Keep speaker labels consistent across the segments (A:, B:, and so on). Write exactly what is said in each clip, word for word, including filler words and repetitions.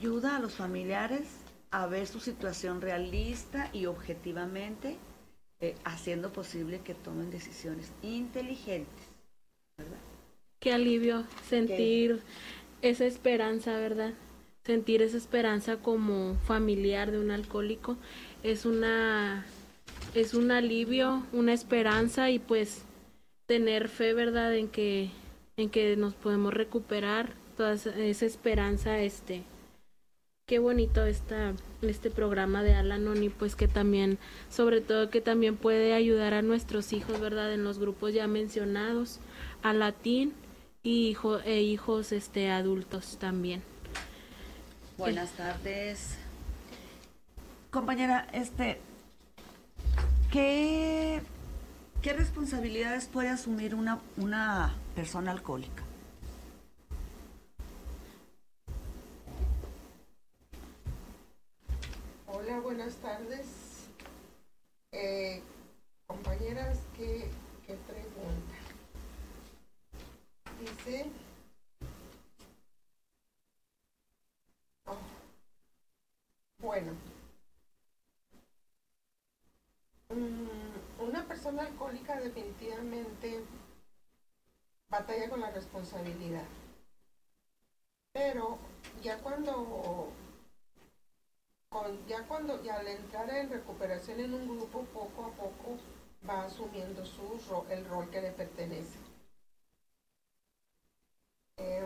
A: ayuda a los familiares a ver su situación realista y objetivamente, eh, haciendo posible que tomen decisiones inteligentes, ¿verdad?
B: Qué alivio sentir ¿Qué? Esa esperanza, ¿verdad? Sentir esa esperanza como familiar de un alcohólico es una es un alivio, una esperanza y pues tener fe, ¿verdad? En que en que nos podemos recuperar toda esa esperanza, este qué bonito esta, este programa de Al-Anon y pues que también, sobre todo que también puede ayudar a nuestros hijos, ¿verdad? En los grupos ya mencionados, a latín y hijo, e hijos este, adultos también.
A: Buenas tardes. Compañera, este, ¿qué, qué responsabilidades puede asumir una, una persona alcohólica?
C: Hola, buenas tardes. Eh, compañeras, ¿qué, qué pregunta? Dice, oh, bueno, um, una persona alcohólica definitivamente batalla con la responsabilidad, pero ya cuando Con, ya cuando ya al entrar en recuperación en un grupo, poco a poco va asumiendo su ro, el rol que le pertenece. Eh,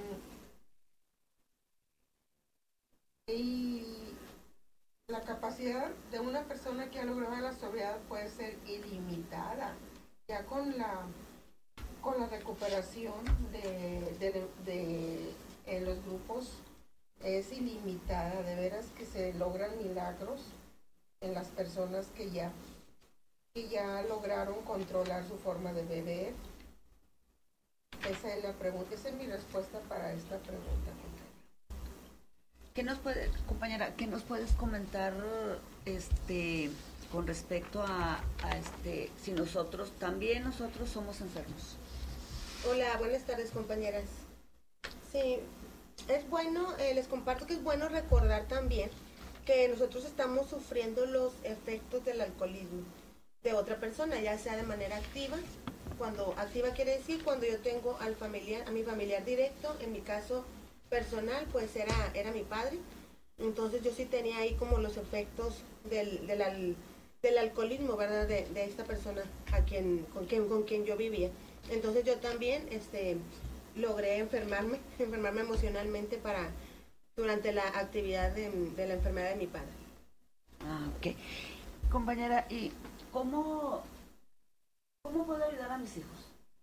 C: y la capacidad de una persona que ha logrado la sobriedad puede ser ilimitada. Ya con la, con la recuperación de, de, de, de en los grupos es ilimitada, de veras que se logran milagros en las personas que ya que ya lograron controlar su forma de beber. Esa es la pregunta, esa es mi respuesta para esta pregunta.
A: ¿Qué nos puede, compañera, qué nos puedes comentar, este, con respecto a, a este, si nosotros, también nosotros somos enfermos?
D: Hola, buenas tardes, compañeras. Sí, es bueno, eh, les comparto que es bueno recordar también que nosotros estamos sufriendo los efectos del alcoholismo de otra persona, ya sea de manera activa. Cuando activa quiere decir cuando yo tengo al familiar, a mi familiar directo, en mi caso personal, pues era, era mi padre. Entonces yo sí tenía ahí como los efectos del, del, al, del alcoholismo, ¿verdad? De, de esta persona a quien, con, quien, con quien yo vivía. Entonces yo también este, logré enfermarme, enfermarme emocionalmente para durante la actividad de, de la enfermedad de mi padre.
A: Ah, ok. Compañera, ¿y cómo, cómo puedo ayudar a mis hijos?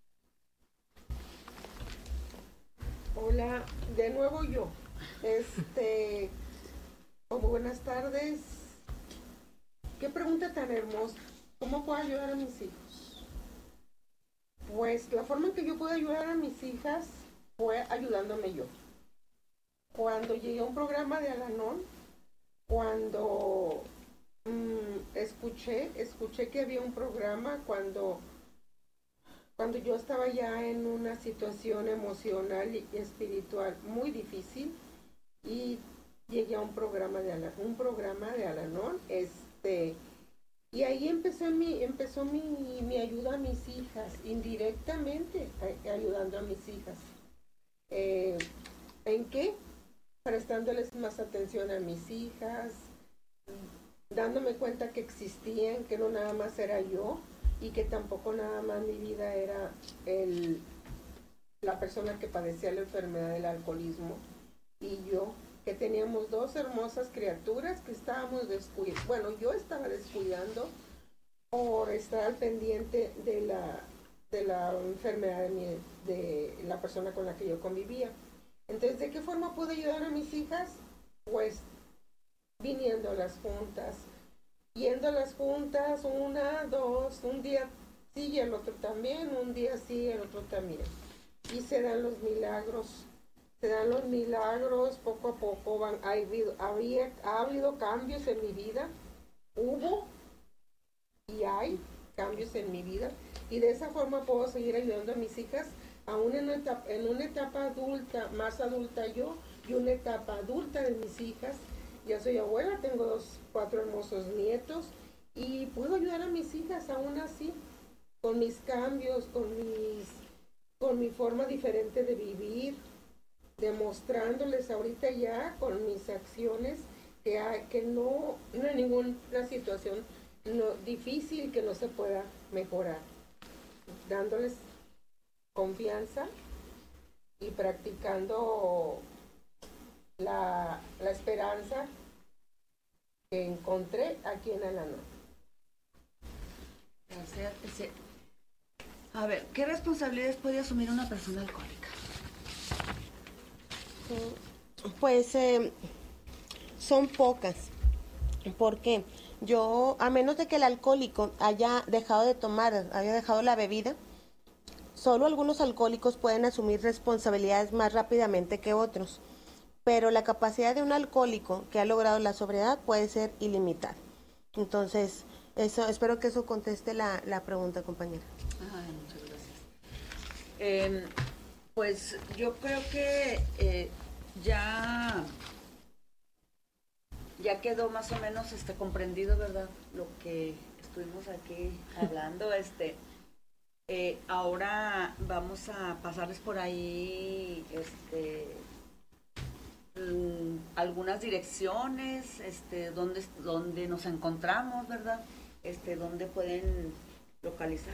C: Hola, de nuevo yo. Este, oh, buenas tardes. Qué pregunta tan hermosa. ¿Cómo puedo ayudar a mis hijos? Pues la forma en que yo puedo ayudar a mis hijas fue ayudándome yo. Cuando llegué a un programa de Al-Anon, cuando mmm, escuché, escuché que había un programa cuando, cuando yo estaba ya en una situación emocional y espiritual muy difícil y llegué a un programa de Al- un programa de Al-Anon, este, y ahí empezó mi, empezó mi, mi ayuda a mis hijas, indirectamente a, ayudando a mis hijas. Eh, ¿En qué? Prestándoles más atención a mis hijas, dándome cuenta que existían, que no nada más era yo y que tampoco nada más mi vida era el, la persona que padecía la enfermedad del alcoholismo y yo, que teníamos dos hermosas criaturas que estábamos descuidando, bueno, yo estaba descuidando por estar al pendiente de la, de la enfermedad de, mi, de la persona con la que yo convivía. Entonces, ¿de qué forma pude ayudar a mis hijas? Pues viniendo a las juntas, yendo a las juntas, una, dos, un día sí y el otro también, un día sí y el otro también. Y se dan los milagros, se dan los milagros, poco a poco van, ha habido, había, ha habido cambios en mi vida, hubo y hay cambios en mi vida, y de esa forma puedo seguir ayudando a mis hijas, aún en una etapa, en una etapa adulta, más adulta yo, y una etapa adulta de mis hijas. Ya soy abuela, tengo dos, cuatro hermosos nietos y puedo ayudar a mis hijas aún así, con mis cambios, con mis, con mi forma diferente de vivir, demostrándoles ahorita ya con mis acciones que, hay, que no, no hay ninguna situación no, difícil que no se pueda mejorar, dándoles confianza y practicando la, la esperanza que encontré aquí en Al-Anon.
A: A ver, ¿qué responsabilidades puede asumir una persona alcohólica?
D: Pues eh, son pocas. ¿Por qué? Yo, a menos de que el alcohólico haya dejado de tomar, haya dejado la bebida, solo algunos alcohólicos pueden asumir responsabilidades más rápidamente que otros. Pero la capacidad de un alcohólico que ha logrado la sobriedad puede ser ilimitada. Entonces, eso, espero que eso conteste la, la pregunta, compañera.
A: Ay, muchas gracias. Eh, pues yo creo que eh, ya, ya quedó más o menos este, comprendido, ¿verdad? Lo que estuvimos aquí hablando. este eh, Ahora vamos a pasarles por ahí este algunas direcciones, este, donde, donde nos encontramos, ¿verdad? Este, donde pueden localizar.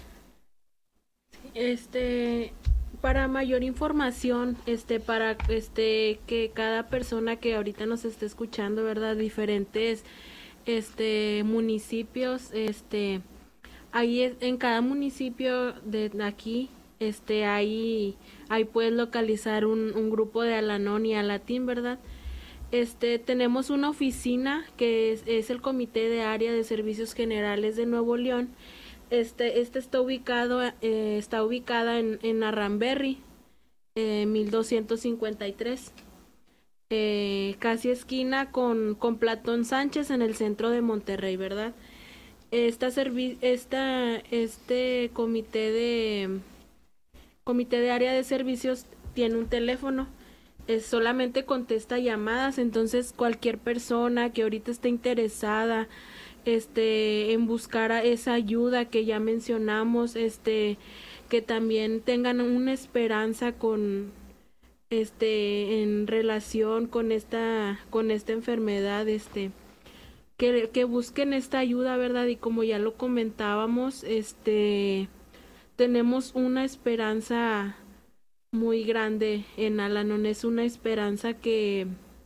B: Este, para mayor información, este, para este que cada persona que ahorita nos esté escuchando, ¿verdad? Diferentes, este, municipios, este, ahí en cada municipio de aquí, este, ahí, ahí puedes localizar un, un grupo de Al-Anon y Alatín, ¿verdad? Este, tenemos una oficina que es, es el Comité de Área de Servicios Generales de Nuevo León. Este, este está ubicado, eh, está ubicada en, en Arranberry, eh, mil doscientos cincuenta y tres, eh, casi esquina con, con Platón Sánchez en el centro de Monterrey, ¿verdad? Esta servi esta, este comité de comité de área de servicios tiene un teléfono, es solamente contesta llamadas, entonces cualquier persona que ahorita esté interesada este en buscar a esa ayuda que ya mencionamos, este que también tengan una esperanza con este en relación con esta con esta enfermedad, este que, que busquen esta ayuda, ¿verdad? Y como ya lo comentábamos, este tenemos una esperanza muy grande en Al-Anon, es una esperanza que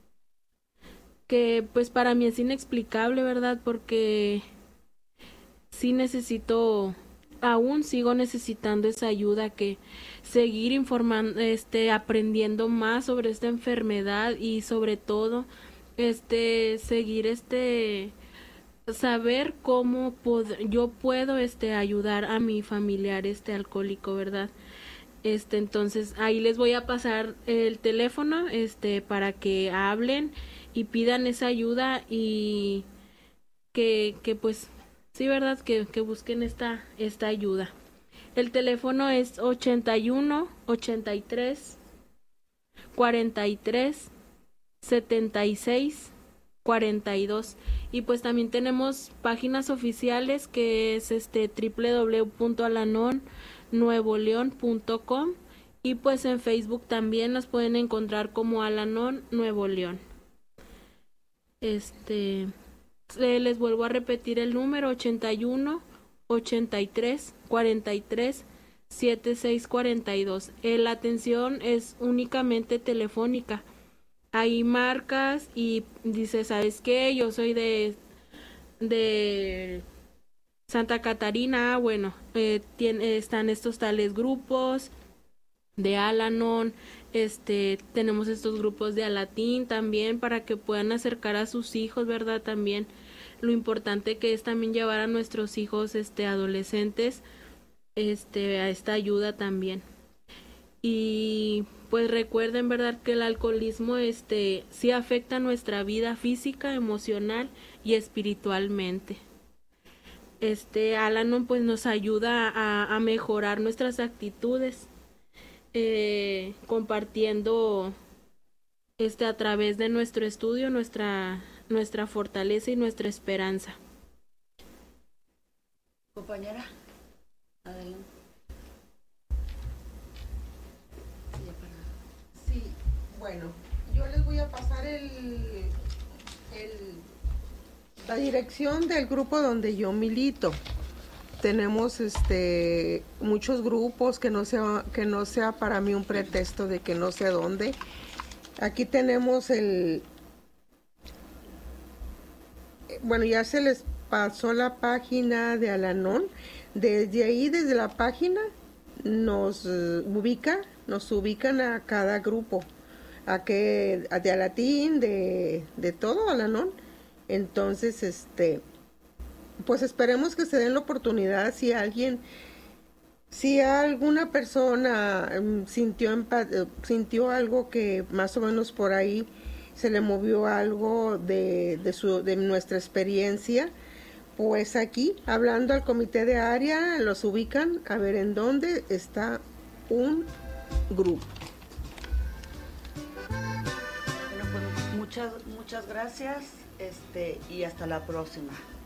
B: que pues para mí es inexplicable, ¿verdad? Porque sí necesito, aún sigo necesitando esa ayuda, que seguir informando, este, aprendiendo más sobre esta enfermedad y sobre todo, este, seguir este saber cómo pod yo puedo este ayudar a mi familiar este alcohólico, ¿verdad? Este, entonces ahí les voy a pasar el teléfono este para que hablen y pidan esa ayuda y que, que pues sí, ¿verdad? Que, que busquen esta esta ayuda. El teléfono es ochenta y uno, ochenta y tres, cuarenta y tres, setenta y seis, cuarenta y dos. Y pues también tenemos páginas oficiales que es este doble u doble u doble u punto alanon nuevo león punto com y pues en Facebook también nos pueden encontrar como Al-Anon Nuevo León. Este les vuelvo a repetir el número ochenta y uno, ochenta y tres, cuarenta y tres, setenta y seis, cuarenta y dos. Eh, la atención es únicamente telefónica. Ahí marcas y dices, ¿sabes qué? Yo soy de, de Santa Catarina. Bueno, eh, tiene, están estos tales grupos de Al-Anon, este, tenemos estos grupos de Alatín también para que puedan acercar a sus hijos, ¿verdad? También lo importante que es también llevar a nuestros hijos, este, adolescentes, este, a esta ayuda también. Y pues recuerden, ¿verdad?, que el alcoholismo este sí afecta nuestra vida física, emocional y espiritualmente. Este Al-Anon pues nos ayuda a, a mejorar nuestras actitudes, eh, compartiendo este, a través de nuestro estudio, nuestra, nuestra fortaleza y nuestra esperanza.
A: Compañera, adelante. Sí, ya para-
C: Sí, bueno, yo les voy a pasar el, el, la dirección del grupo donde yo milito. Tenemos este muchos grupos, que no sea que no sea para mí un pretexto de que no sé dónde. Aquí tenemos el, bueno, ya se les pasó la página de Al-Anon. Desde ahí, desde la página, nos uh, ubica, nos ubican a cada grupo, a que de Alatín, de, de todo Al-Anon. Entonces, este, pues esperemos que se den la oportunidad. Si alguien, si alguna persona um, sintió empa- sintió algo que más o menos por ahí se le movió algo de, de, su, de nuestra experiencia, pues aquí, hablando al comité de área, los ubican a ver en dónde está un grupo.
A: Bueno, pues muchas, muchas gracias, este, y hasta la próxima.